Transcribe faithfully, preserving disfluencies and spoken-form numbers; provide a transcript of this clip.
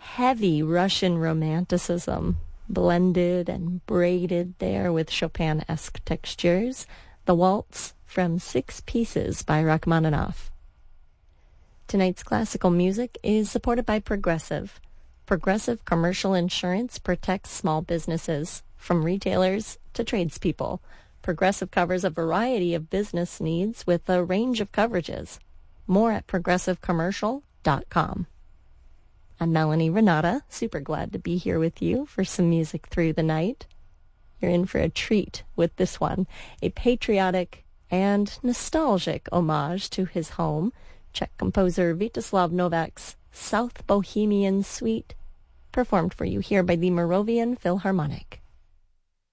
heavy Russian romanticism, blended and braided there with Chopin-esque textures, the waltz from Six Pieces by Rachmaninoff. Tonight's classical music is supported by Progressive. Progressive Commercial Insurance protects small businesses, from retailers to tradespeople. Progressive covers a variety of business needs with a range of coverages. More at progressive commercial dot com. I'm Melanie Renata, super glad to be here with you for some music through the night. You're in for a treat with this one, a patriotic and nostalgic homage to his home, Czech composer Vítězslav Novak's South Bohemian Suite, performed for you here by the Moravian Philharmonic.